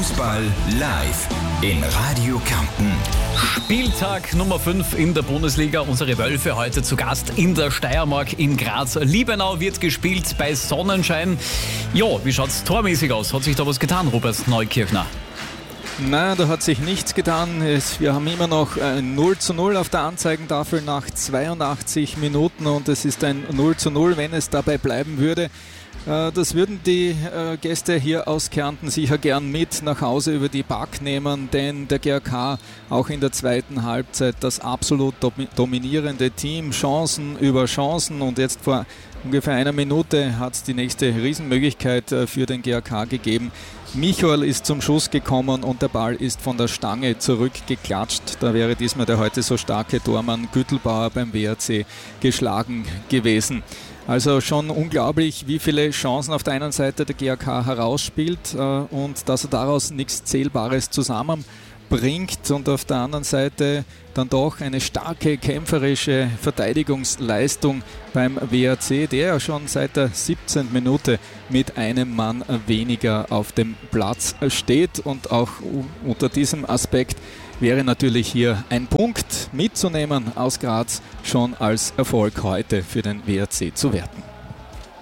Fußball live in Radio Kärnten. Spieltag Nummer 5 in der Bundesliga. Unsere Wölfe heute zu Gast in der Steiermark in Graz. Liebenau wird gespielt bei Sonnenschein. Ja, wie schaut's tormäßig aus? Hat sich da was getan, Robert Neukirchner? Nein, da hat sich nichts getan. Wir haben immer noch 0:0 auf der Anzeigentafel nach 82 Minuten und es ist ein 0:0, wenn es dabei bleiben würde. Das würden die Gäste hier aus Kärnten sicher gern mit nach Hause über die Back nehmen, denn der GAK auch in der zweiten Halbzeit das absolut dominierende Team, Chancen über Chancen, und jetzt vor ungefähr einer Minute hat es die nächste Riesenmöglichkeit für den GAK gegeben. Michael ist zum Schuss gekommen und der Ball ist von der Stange zurückgeklatscht. Da wäre diesmal der heute so starke Tormann Güttelbauer beim WRC geschlagen gewesen. Also schon unglaublich, wie viele Chancen auf der einen Seite der GAK herausspielt und dass er daraus nichts Zählbares zusammenbringt, und auf der anderen Seite dann doch eine starke kämpferische Verteidigungsleistung beim WRC, der ja schon seit der 17. Minute mit einem Mann weniger auf dem Platz steht, und auch unter diesem Aspekt wäre natürlich hier ein Punkt mitzunehmen aus Graz schon als Erfolg heute für den WRC zu werten.